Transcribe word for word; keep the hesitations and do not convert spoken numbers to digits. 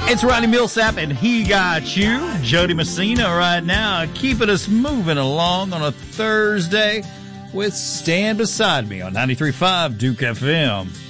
It's Ronnie Millsap, and he got you. Jody Messina right now, keeping us moving along on a Thursday with Stand Beside Me on ninety-three point five Duke F M.